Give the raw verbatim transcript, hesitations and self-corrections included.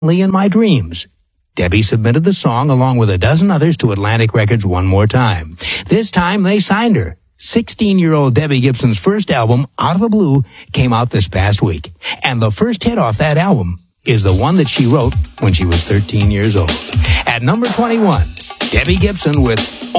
Only in My Dreams. Debbie submitted the song along with a dozen others to Atlantic Records one more time. This time they signed her. sixteen-year-old Debbie Gibson's first album, Out of the Blue, came out this past week. And the first hit off that album is the one that she wrote when she was thirteen years old. At number twenty-one, Debbie Gibson with